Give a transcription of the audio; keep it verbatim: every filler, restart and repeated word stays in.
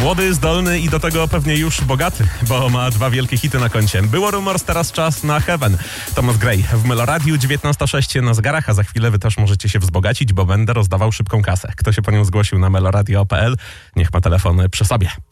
Młody, zdolny i do tego pewnie już bogaty, bo ma dwa wielkie hity na koncie. Było Rumors, teraz czas na Heaven. Thomas Gray w Meloradiu, dziewiętnasta sześć na zegarach, a za chwilę wy też możecie się wzbogacić, bo będę rozdawał szybką kasę. Kto się po nią zgłosił na meloradio kropka p l, niech ma telefon przy sobie.